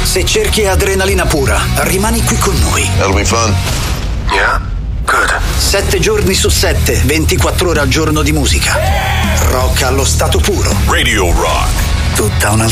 Se cerchi adrenalina pura, rimani qui con noi. That'll be fun. Yeah? Good. 7 giorni su 7, 24 ore al giorno di musica. Rock allo stato puro. Radio Rock. Tutta una